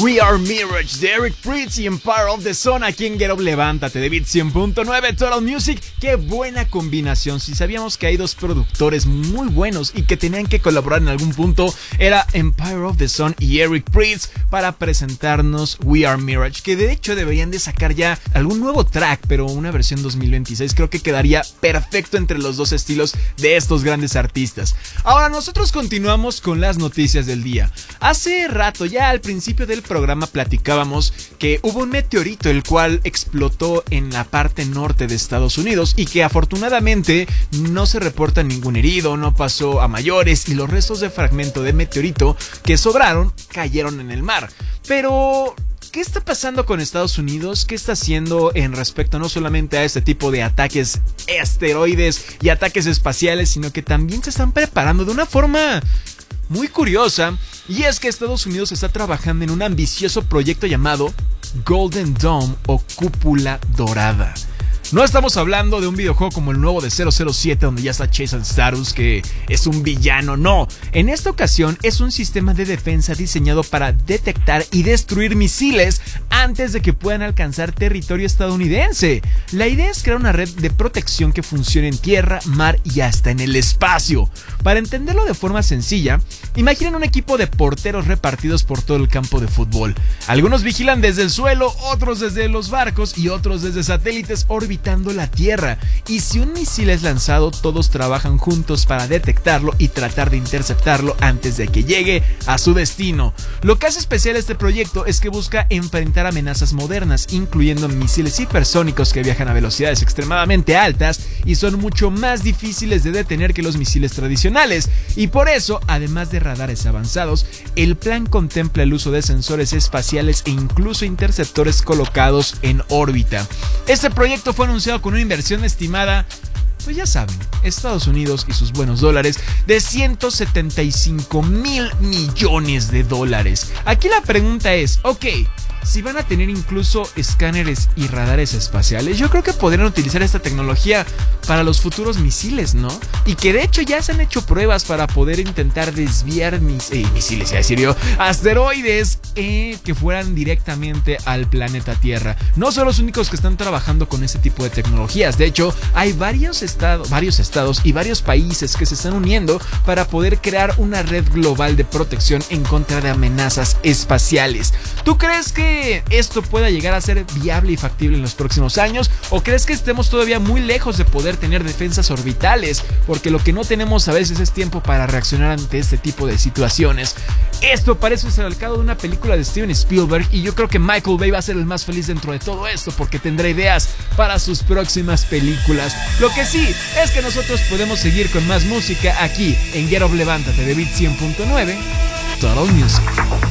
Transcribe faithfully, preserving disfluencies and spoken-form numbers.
We Are Mirage de Eric Prydz y Empire of the Sun aquí en Get Up Levántate de Beat cien punto nueve Total Music. Qué buena combinación. Si sabíamos que hay dos productores muy buenos y que tenían que colaborar en algún punto, era Empire of the Sun y Eric Prydz para presentarnos We Are Mirage, que de hecho deberían de sacar ya algún nuevo track, pero una versión dos mil veintiséis creo que quedaría perfecto entre los dos estilos de estos grandes artistas. Ahora nosotros continuamos con las noticias del día. Hace rato, ya al principio del programa, platicábamos que hubo un meteorito el cual explotó en la parte norte de Estados Unidos y que afortunadamente no se reporta ningún herido, no pasó a mayores y los restos de fragmento de meteorito que sobraron cayeron en el mar. Pero ¿qué está pasando con Estados Unidos? ¿Qué está haciendo en respecto no solamente a este tipo de ataques asteroides y ataques espaciales, sino que también se están preparando de una forma muy curiosa? Y es que Estados Unidos está trabajando en un ambicioso proyecto llamado Golden Dome o Cúpula Dorada. No estamos hablando de un videojuego como el nuevo de cero cero siete donde ya está Jason Statham, que es un villano, no. En esta ocasión es un sistema de defensa diseñado para detectar y destruir misiles antes de que puedan alcanzar territorio estadounidense. La idea es crear una red de protección que funcione en tierra, mar y hasta en el espacio. Para entenderlo de forma sencilla, imaginen un equipo de porteros repartidos por todo el campo de fútbol. Algunos vigilan desde el suelo, otros desde los barcos y otros desde satélites orbitando la Tierra, y si un misil es lanzado, todos trabajan juntos para detectarlo y tratar de interceptarlo antes de que llegue a su destino. Lo que hace especial este proyecto es que busca enfrentar amenazas modernas, incluyendo misiles hipersónicos que viajan a velocidades extremadamente altas y son mucho más difíciles de detener que los misiles tradicionales, y por eso, además de radares avanzados, el plan contempla el uso de sensores espaciales e incluso interceptores colocados en órbita. Este proyecto fue anunciado con una inversión estimada, pues ya saben, Estados Unidos y sus buenos dólares, de ciento setenta y cinco mil millones de dólares. Aquí la pregunta es, ok, si van a tener incluso escáneres y radares espaciales, yo creo que podrían utilizar esta tecnología para los futuros misiles, ¿no? Y que de hecho ya se han hecho pruebas para poder intentar desviar mis, eh, misiles, ya decir yo, asteroides eh, que fueran directamente al planeta Tierra. No son los únicos que están trabajando con este tipo de tecnologías. De hecho, hay varios estados, varios estados y varios países que se están uniendo para poder crear una red global de protección en contra de amenazas espaciales. ¿Tú crees que esto pueda llegar a ser viable y factible en los próximos años? ¿O crees que estemos todavía muy lejos de poder tener defensas orbitales? Porque lo que no tenemos a veces es tiempo para reaccionar ante este tipo de situaciones. Esto parece sacado de una película de Steven Spielberg y yo creo que Michael Bay va a ser el más feliz dentro de todo esto porque tendrá ideas para sus próximas películas. Lo que sí es que nosotros podemos seguir con más música aquí en Get Up Levántate de Beat cien punto nueve Total Music.